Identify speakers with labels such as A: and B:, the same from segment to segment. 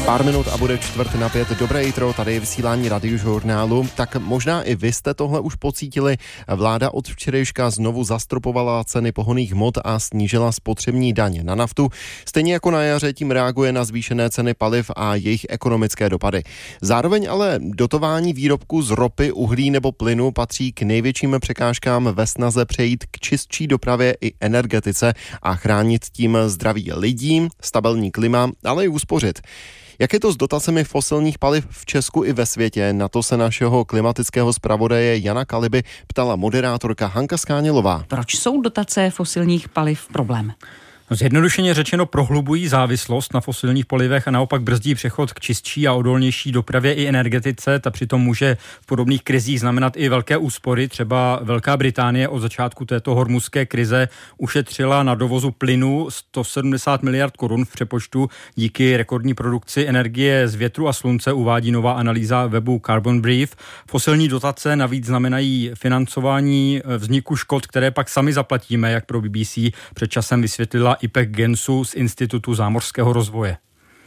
A: Pár minut a bude 4:45. Dobré jitro, tady je vysílání Radiožurnálu. Tak možná i vy jste tohle už pocítili. Vláda od včerejška znovu zastropovala ceny pohonných hmot a snížila spotřební daň na naftu. Stejně jako na jaře tím reaguje na zvýšené ceny paliv a jejich ekonomické dopady. Zároveň ale dotování výrobků z ropy, uhlí nebo plynu patří k největším překážkám ve snaze přejít k čistší dopravě i energetice a chránit tím zdraví lidí, stabilní klima, ale i uspořit. Jak je to s dotacemi fosilních paliv v Česku i ve světě? Na to se našeho klimatického zpravodaje Jana Kaliby ptala moderátorka Hanka Skánělová.
B: Proč jsou dotace fosilních paliv problém?
C: Zjednodušeně řečeno prohlubují závislost na fosilních palivech a naopak brzdí přechod k čistší a odolnější dopravě i energetice. Ta přitom může v podobných krizích znamenat i velké úspory. Třeba Velká Británie od začátku této hormuzské krize ušetřila na dovozu plynu 170 miliard korun v přepočtu díky rekordní produkci energie z větru a slunce, uvádí nová analýza webu Carbon Brief. Fosilní dotace navíc znamenají financování vzniku škod, které pak sami zaplatíme, jak pro BBC před časem vysvětlila Ipek Gensu z Institutu zámořského rozvoje.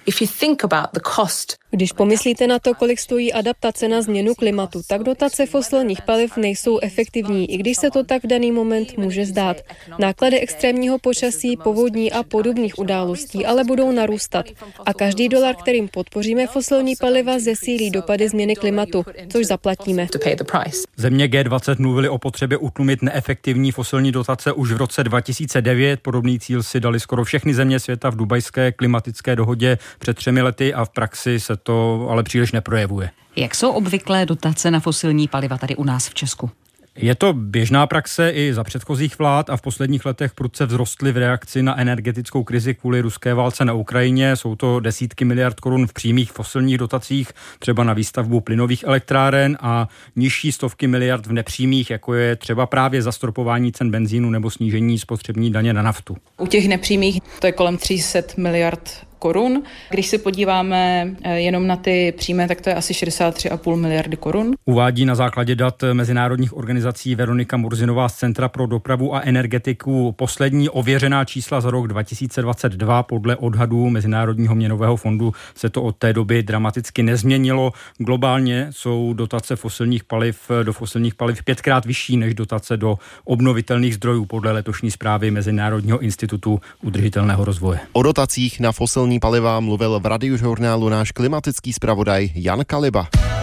D: Když pomyslíte na to, kolik stojí adaptace na změnu klimatu, tak dotace fosilních paliv nejsou efektivní, i když se to tak v daný moment může zdát. Náklady extrémního počasí, povodní a podobných událostí ale budou narůstat. A každý dolar, kterým podpoříme fosilní paliva, zesílí dopady změny klimatu, což zaplatíme.
C: Země G20 mluvili o potřebě utlumit neefektivní fosilní dotace už v roce 2009. Podobný cíl si dali skoro všechny země světa v dubajské klimatické dohodě před 3 lety a v praxi se to ale příliš neprojevuje.
B: Jak jsou obvyklé dotace na fosilní paliva tady u nás v Česku?
C: Je to běžná praxe i za předchozích vlád a v posledních letech prudce vzrostly v reakci na energetickou krizi kvůli ruské válce na Ukrajině. Jsou to desítky miliard korun v přímých fosilních dotacích, třeba na výstavbu plynových elektráren a nižší stovky miliard v nepřímých, jako je třeba právě zastropování cen benzínu nebo snížení spotřební daně na naftu.
E: U těch nepřímých to je kolem 300 miliard korun. Když se podíváme jenom na ty přímé, tak to je asi 63,5 miliardy korun.
C: Uvádí na základě dat mezinárodních organizací Veronika Murzinová z Centra pro dopravu a energetiku poslední ověřená čísla za rok 2022. Podle odhadů Mezinárodního měnového fondu se to od té doby dramaticky nezměnilo. Globálně jsou dotace do fosilních paliv 5krát vyšší než dotace do obnovitelných zdrojů podle letošní zprávy Mezinárodního institutu udržitelného rozvoje.
A: O dotacích na fosilní paliva mluvil v Radiožurnálu náš klimatický zpravodaj Jan Kaliba.